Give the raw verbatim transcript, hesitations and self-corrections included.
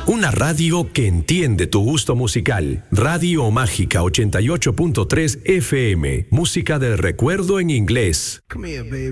Una radio que entiende tu gusto musical. Radio Mágica ochenta y ocho punto tres F M. Música del recuerdo en inglés. Come here, baby.